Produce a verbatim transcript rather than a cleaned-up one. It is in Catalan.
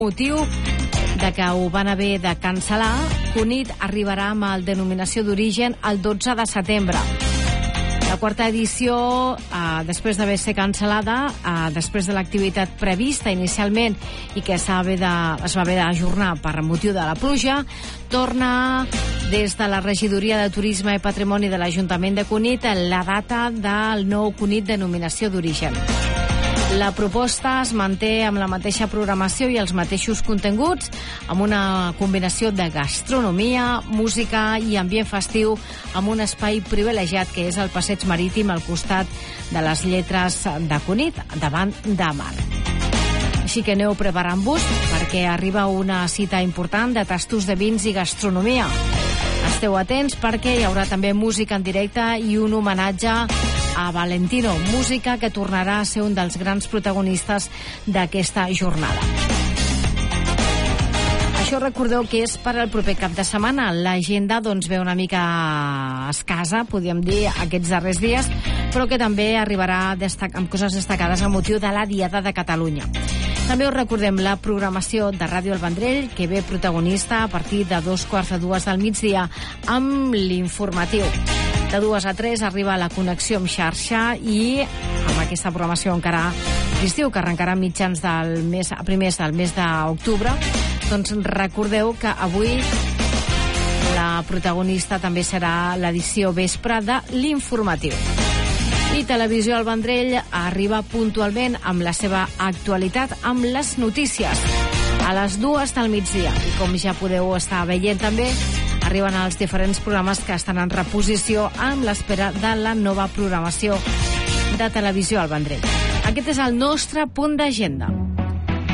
motiu de que ho van haver de cancel·lar, Cunit arribarà amb el denominació d'origen el dotze de setembre. La quarta edició, eh, després d'haver ser cancel·lada, eh, després de l'activitat prevista inicialment i que s'ha de, es va haver d'ajornar per motiu de la pluja, torna des de la Regidoria de Turisme i Patrimoni de l'Ajuntament de Cunit la data del nou Cunit denominació d'origen. La proposta es manté amb la mateixa programació i els mateixos continguts, amb una combinació de gastronomia, música i ambient festiu, amb un espai privilegiat que és el passeig marítim al costat de les lletres de Cunit, davant de mar. Així que aneu preparant-vos perquè arriba una cita important de tastos de vins i gastronomia. Esteu atents perquè hi haurà també música en directe i un homenatge a Valentino, música que tornarà a ser un dels grans protagonistes d'aquesta jornada. Això recordeu que és per al proper cap de setmana. L'agenda doncs ve una mica escassa, podríem dir, aquests darrers dies, però que també arribarà destac- amb coses destacades al motiu de la Diada de Catalunya. També us recordem la programació de Ràdio El Vendrell, que ve protagonista a partir de dos quarts de dues del migdia amb l'informatiu. De dues a tres arriba la connexió amb xarxa i amb aquesta programació encara d'estiu, que arrencarà mitjans del mes, a primers del mes d'octubre. Doncs recordeu que avui la protagonista també serà l'edició vespre de l'informatiu. I Televisió El Vendrell arriba puntualment amb la seva actualitat, amb les notícies, a les dues del migdia. I com ja podeu estar veient també, arriben els diferents programes que estan en reposició amb l'espera de la nova programació de Televisió El Vendrell. Aquest és el nostre punt d'agenda.